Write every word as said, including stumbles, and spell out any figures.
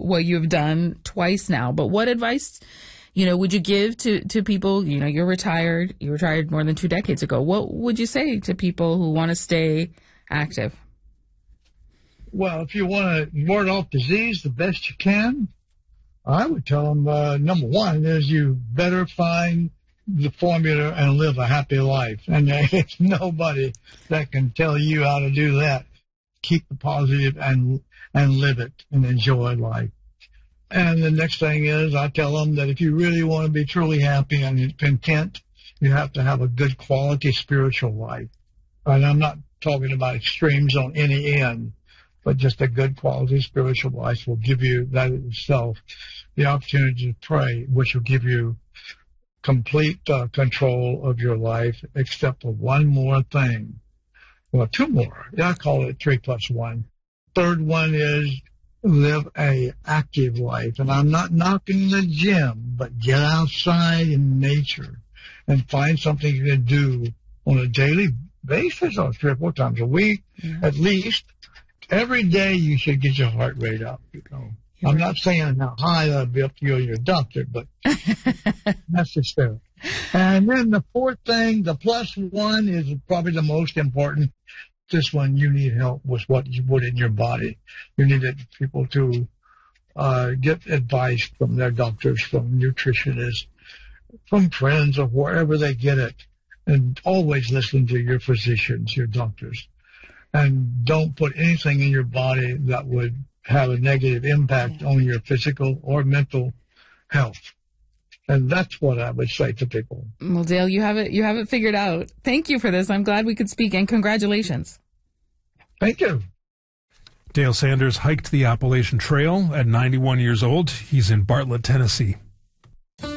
what you've done twice now. But what advice, you know, would you give to, to people? You know, you're retired. You retired more than two decades ago. What would you say to people who want to stay active? Well, if you want to ward off disease the best you can, I would tell them, uh, number one is you better find the formula and live a happy life. And there's nobody that can tell you how to do that. Keep the positive and, and live it and enjoy life. And the next thing is I tell them that if you really want to be truly happy and content, you have to have a good quality spiritual life. And I'm not talking about extremes on any end, but just a good quality spiritual life will give you that itself the opportunity to pray, which will give you complete uh, control of your life, except for one more thing. Well, two more. Yeah, I call it three plus one. Third one is live a active life. And I'm not knocking the gym, but get outside in nature and find something you can do on a daily basis or three or four times a week, yeah. At least. Every day you should get your heart rate up, you know. You're I'm right. Not saying how high that'll be up to you or your doctor, but necessary. And then the fourth thing, the plus one, is probably the most important. This one, you need help with what you put in your body. You need people to uh, get advice from their doctors, from nutritionists, from friends, or wherever they get it. And always listen to your physicians, your doctors. And don't put anything in your body that would have a negative impact yeah. on your physical or mental health. And that's what I would say to people. Well, Dale, you have it, you have it figured out. Thank you for this. I'm glad we could speak, and congratulations. Thank you. Dale Sanders hiked the Appalachian Trail at ninety-one years old. He's in Bartlett, Tennessee.